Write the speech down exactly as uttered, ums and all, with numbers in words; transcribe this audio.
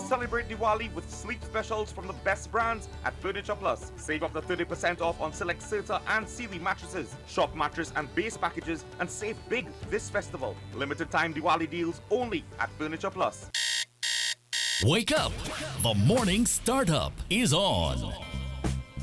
Celebrate Diwali with sleep specials from the best brands at Furniture Plus. Save up to thirty percent off on select Serta and Sealy mattresses, Shock mattress and base packages, and save big this festival. Limited time Diwali deals only at Furniture Plus. Wake up! The morning startup is on.